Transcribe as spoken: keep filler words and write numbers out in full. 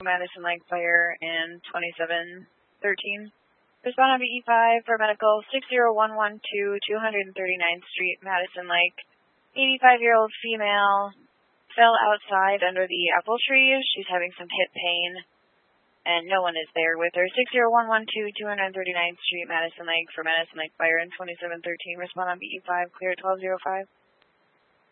Madison Lake Fire and twenty-seven thirteen. Respond on B E five for medical six zero one one two, two hundred thirty-ninth Street, Madison Lake. eighty-five-year-old female fell outside under the apple trees. She's having some hip pain, and no one is there with her. six zero one one two, two hundred thirty-ninth Street, Madison Lake for Madison Lake Fire and twenty-seven thirteen. Respond on B E five, clear twelve oh five.